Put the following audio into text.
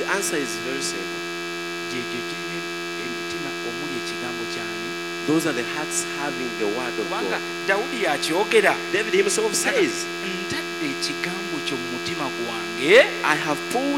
answer is very simple. Those are the hearts having the word of God. David himself says, I have poured